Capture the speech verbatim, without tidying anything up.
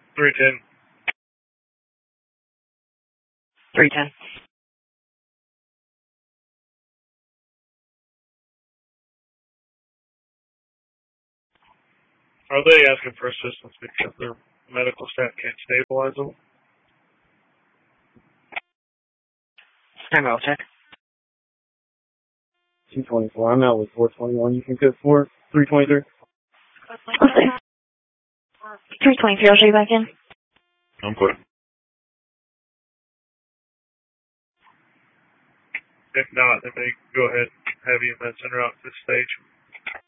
three ten. three ten. Are they asking for assistance because their medical staff can't stabilize them? Stand by, check. two twenty-four. I'm out with four twenty-one. You can fit for three twenty-three? Okay. three twenty-three, I'll show you back in. I'm clear. If not, then they go ahead and have you in that center out to the stage.